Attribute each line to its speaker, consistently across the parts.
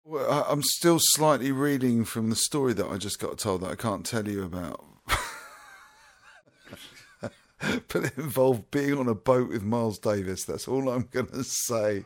Speaker 1: Well, I'm still slightly reeling from the story that I just got told that I can't tell you about. But it involved being on a boat with Miles Davis. That's all I'm going to say.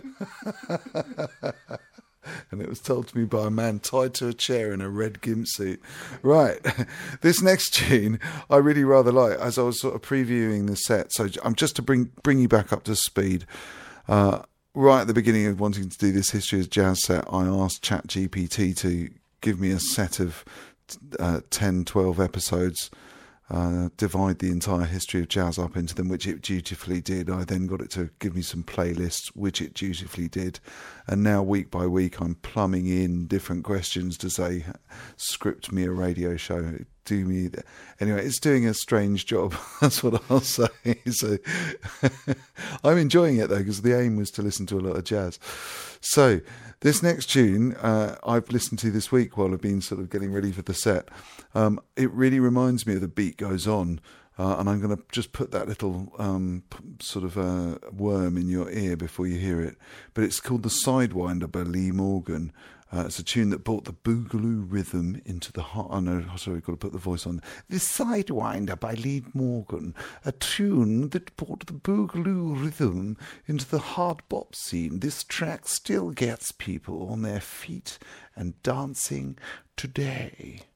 Speaker 1: And it was told to me by a man tied to a chair in a red gimp suit. Right, this next tune I really rather like, as I was sort of previewing the set. So I'm just to bring you back up to speed. Right at the beginning of wanting to do this History of Jazz set, I asked ChatGPT to give me a set of 10, 12 episodes, divide the entire history of jazz up into them, which it dutifully did. I then got it to give me some playlists, which it dutifully did. And now week by week I'm plumbing in different questions to say, script me a radio show, do me... Anyway, it's doing a strange job. That's what I'll say. So I'm enjoying it though, because the aim was to listen to a lot of jazz. So this next tune I've listened to this week while I've been sort of getting ready for the set. It really reminds me of The Beat Goes On. And I'm going to just put that little sort of worm in your ear before you hear it. But it's called The Sidewinder by Lee Morgan. It's a tune that brought the boogaloo rhythm into the heart. Oh no, sorry, I've got to put the voice on. The Sidewinder by Lee Morgan. A tune that brought the boogaloo rhythm into the hard bop scene. This track still gets people on their feet and dancing today.